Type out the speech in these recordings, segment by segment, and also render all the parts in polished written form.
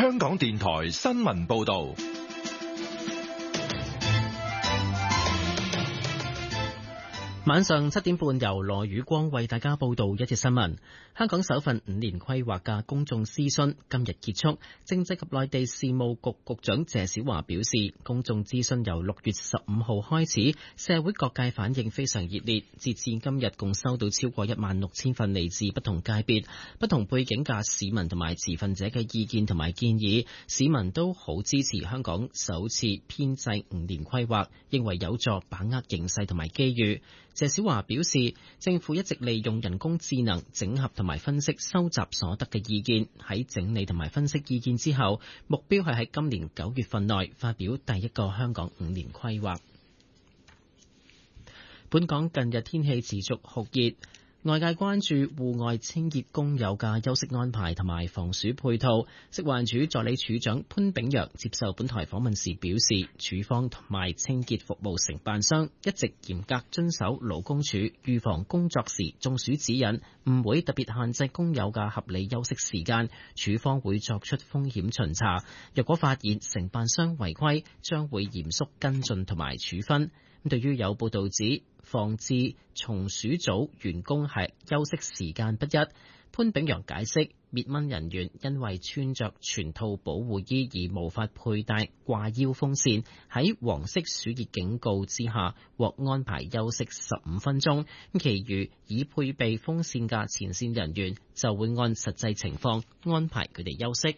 香港電台新聞報道。 晚上7點半，由羅宇光為大家報道一節新聞。香港首份5年規劃嘅公眾諮詢今日結束，政制及內地事務局局長謝小華表示，公眾諮詢由6月15號開始，社會各界反應非常熱烈，截至今日共收到超過16000份嚟自不同界別、不同背景嘅市民同埋持份者嘅意見同埋建議，市民都好支持香港首次編制5年規劃，認為有助把握形勢同埋機遇。謝小華表示，政府一直利用人工智能整合同埋分析收集所得嘅意見，喺整理同埋分析意見之後，目標係喺今年9月份內發表第一個香港5年規劃。本港近日天氣持續酷熱，外界關注戶外清潔工友嘅休息安排同埋防暑配套。食環署助理署長潘炳陽接受本台訪問時表示，署方同埋清潔服務承辦商一直嚴格遵守勞工處預防工作時中暑指引，唔會特別限制工友嘅合理休息時間。署方會作出風險巡查，若果發現承辦商違規，將會嚴肅跟進同埋處分。對於有報道指防治松鼠組員工係休息時間不一，潘炳陽解釋，滅蚊人員因為穿着全套保護衣而無法佩戴掛腰風扇，喺黃色暑熱警告之下獲安排休息15分鐘，其餘已配備風扇嘅前線人員就會按實際情況安排佢哋休息。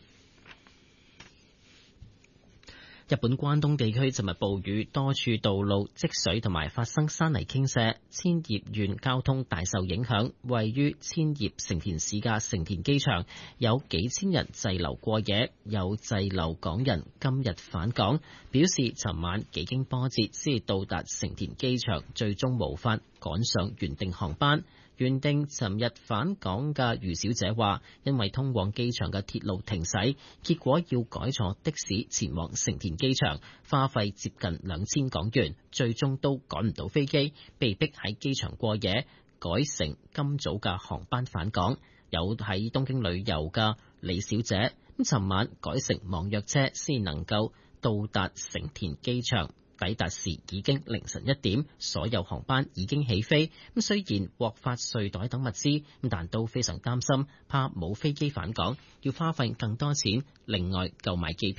日本關東地區尋日暴雨，多處道路積水同埋發生山泥傾瀉，千葉縣交通大受影響。位於千葉成田市嘅成田機場有幾千人滯留過夜，有滯留港人今日返港，表示尋晚幾經波折先到達成田機場，最終無法趕上原定航班。原定尋日返港嘅余小姐話，因為通往機場嘅鐵路停駛，結果要改坐的士前往成田機場，花費接近2000港元，最終都趕唔到飛機，被逼喺機場過夜，改成今早嘅航班返港。有喺東京旅遊嘅李小姐，尋晚改乘網約車先能夠到達成田機場。抵達時已經凌晨1點，所有航班已經起飛。雖然獲發睡袋等物資，但都非常擔心，怕冇飛機返港，要花費更多錢，另外購買機票。